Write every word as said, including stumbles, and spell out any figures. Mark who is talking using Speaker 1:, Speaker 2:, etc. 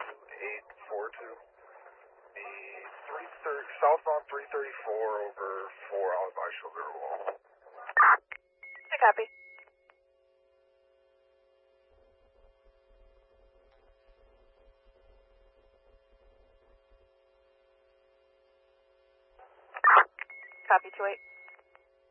Speaker 1: eight four two. The three thirty southbound three thirty-four over four Alibi Sugar Wall.
Speaker 2: I copy. Copy two eight.